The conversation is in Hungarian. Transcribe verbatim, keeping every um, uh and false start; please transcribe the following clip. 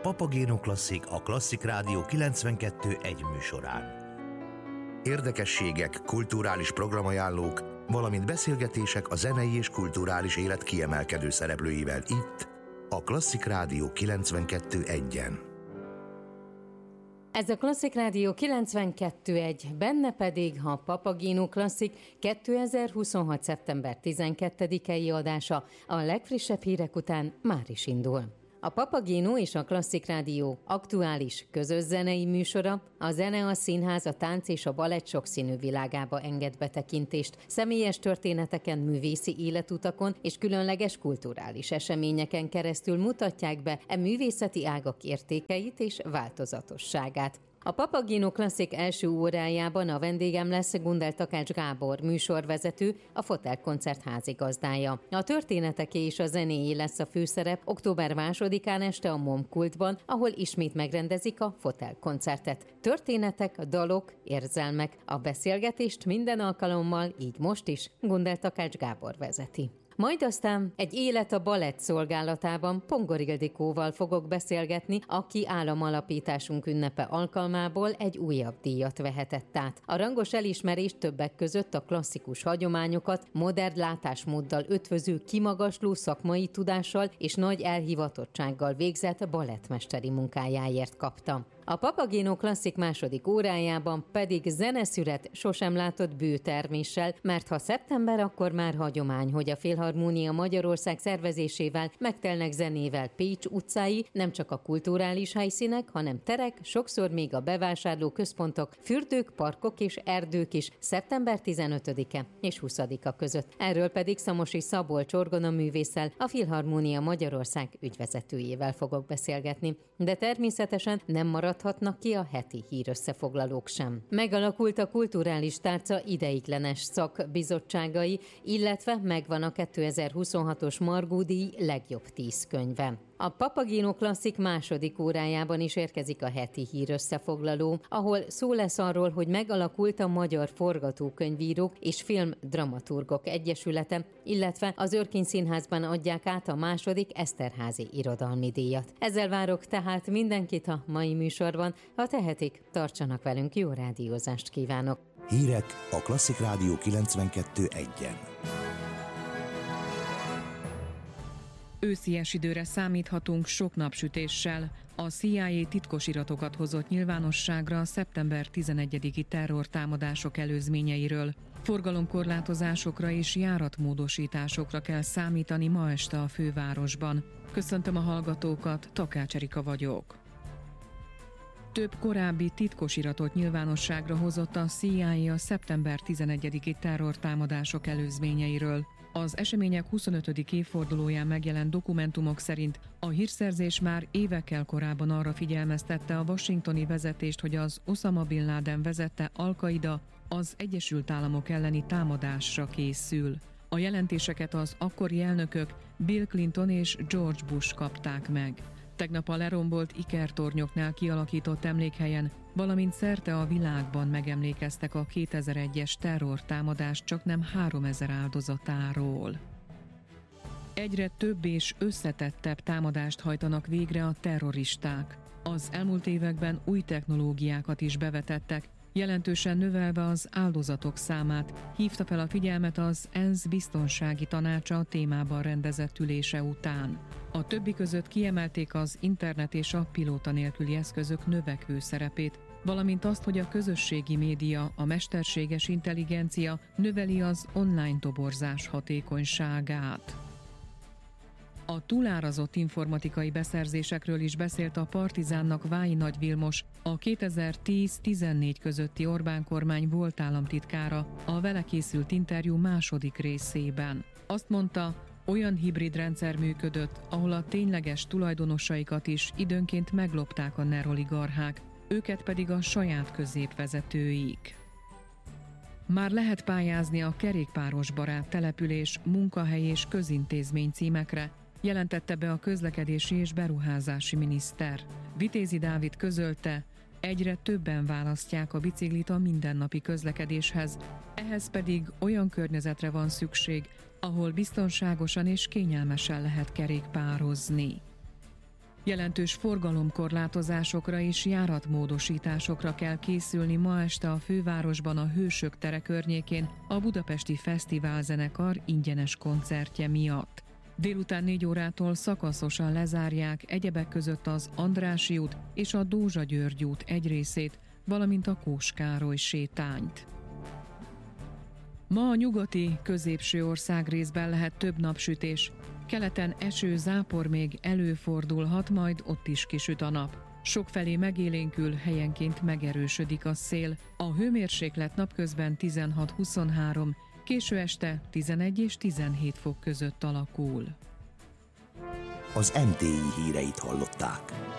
Papagéno Klasszik a Klasszik Rádió kilencvenkettő egy műsorán. Érdekességek, kulturális programajánlók, valamint beszélgetések a zenei és kulturális élet kiemelkedő szereplőivel itt, a Klasszik Rádió kilencvenkettő egyen. Ez a Klasszik Rádió kilencvenkettő egy, benne pedig a Papagéno Klasszik kétezer-huszonhat. szeptember tizenkettedikei adása a legfrissebb hírek után már is indul. A Papagéno és a Klasszik Rádió aktuális, közös zenei műsora a zene, a színház, a tánc és a balett sokszínű világába enged betekintést, személyes történeteken, művészi életutakon és különleges kulturális eseményeken keresztül mutatják be e művészeti ágak értékeit és változatosságát. A Papagéno Klasszik első órájában a vendégem lesz Gundel Takács Gábor, műsorvezető, a Fotel Koncert házigazdája. A történeteké és a zenéjé lesz a főszerep október másodikán este a Momkultban, ahol ismét megrendezik a Fotel Koncertet. Történetek, dalok, érzelmek, a beszélgetést minden alkalommal, így most is, Gundel Takács Gábor vezeti. Majd aztán egy élet a balett szolgálatában Pongor Ildikóval fogok beszélgetni, aki államalapításunk ünnepe alkalmából egy újabb díjat vehetett át. A rangos elismerést többek között a klasszikus hagyományokat modern látásmóddal ötvöző kimagasló szakmai tudással és nagy elhivatottsággal végzett balettmesteri munkájáért kapta. A Papagéno Klasszik második órájában pedig zeneszüret sosem látott bőterméssel, mert ha szeptember, akkor már hagyomány, hogy a Filharmónia Magyarország szervezésével megtelnek zenével Pécs utcái, nem csak a kulturális helyszínek, hanem terek, sokszor még a bevásárló központok, fürdők, parkok és erdők is szeptember tizenötödike és huszadika között. Erről pedig Szamosi Szabolcs orgonaművésszel, a Filharmónia Magyarország ügyvezetőjével fogok beszélgetni. De természetesen nem maradhatnak ki a heti hírösszefoglalók sem. Megalakult a kulturális tárca ideiglenes szakbizottságai, illetve megvan a kétezer-huszonhatos Margó-díj legjobb tíz könyve. A Papagéno Klasszik második órájában is érkezik a heti hírösszefoglaló, ahol szó lesz arról, hogy megalakult a Magyar Forgatókönyvírók és Filmdramaturgok Egyesülete, illetve az Örkény Színházban adják át a második Eszterházy irodalmi díjat. Ezzel várok tehát mindenkit a mai műsorban, ha tehetik, tartsanak velünk, jó rádiózást kívánok! Hírek a Klasszik Rádió kilencvenkettő egyen. Őszies időre számíthatunk sok napsütéssel. A C I A titkos iratokat hozott nyilvánosságra a szeptember tizenegyediki terrortámadások előzményeiről. Forgalomkorlátozásokra és járatmódosításokra kell számítani ma este a fővárosban. Köszöntöm a hallgatókat, Takács Erika vagyok. Több korábbi titkos iratot nyilvánosságra hozott a C I A a szeptember tizenegyediki terrortámadások előzményeiről. Az események huszonötödik évfordulóján megjelent dokumentumok szerint a hírszerzés már évekkel korábban arra figyelmeztette a washingtoni vezetést, hogy az Osama Bin Laden vezette Al-Qaida az Egyesült Államok elleni támadásra készül. A jelentéseket az akkori elnökök Bill Clinton és George Bush kapták meg. Tegnap a lerombolt ikertornyoknál kialakított emlékhelyen, valamint szerte a világban megemlékeztek a kétezer-egyes terrortámadás csaknem háromezer áldozatáról. Egyre több és összetettebb támadást hajtanak végre a terroristák. Az elmúlt években új technológiákat is bevetettek, jelentősen növelve az áldozatok számát, hívta fel a figyelmet az ENSZ biztonsági tanácsa a témában rendezett ülése után. A többi között kiemelték az internet és a pilóta nélküli eszközök növekvő szerepét, valamint azt, hogy a közösségi média, a mesterséges intelligencia növeli az online toborzás hatékonyságát. A túlárazott informatikai beszerzésekről is beszélt a Partizánnak Vályi Nagy Vilmos, a kétezer-tíz-tizennégy közötti Orbán kormány volt államtitkára a vele készült interjú második részében. Azt mondta, olyan hibrid rendszer működött, ahol a tényleges tulajdonosaikat is időnként meglopták a neroligarchák, őket pedig a saját középvezetőik. Már lehet pályázni a kerékpáros barát település, munkahely és közintézmény címekre, jelentette be a közlekedési és beruházási miniszter. Vitézi Dávid közölte, egyre többen választják a biciklit a mindennapi közlekedéshez, ehhez pedig olyan környezetre van szükség, ahol biztonságosan és kényelmesen lehet kerékpározni. Jelentős forgalomkorlátozásokra és járatmódosításokra kell készülni ma este a fővárosban a Hősök tere környékén a Budapesti Fesztiválzenekar ingyenes koncertje miatt. Délután négy órától szakaszosan lezárják egyebek között az Andrássy út és a Dózsa György út egy részét, valamint a Kós Károly sétányt. Ma a nyugati, középső országrészben lehet több napsütés. Keleten eső, zápor még előfordulhat, majd ott is kisüt a nap. Sokfelé megélénkül, helyenként megerősödik a szél. A hőmérséklet napközben tizenhat-huszonhárom, késő este tizenegy és tizenhét fok között alakul. Az em té i híreit hallották.